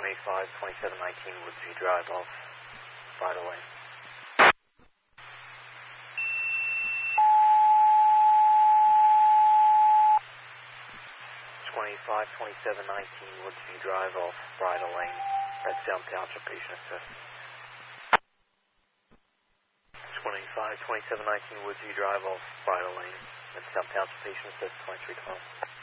252719 Woodsview Drive off Bridle Lane. 252719 Woodsview Drive off Bridle Lane. Redstone Township, patient assist. 252719 Woodsview Drive off Bridle Lane. Redstone Township, patient assist, 2312.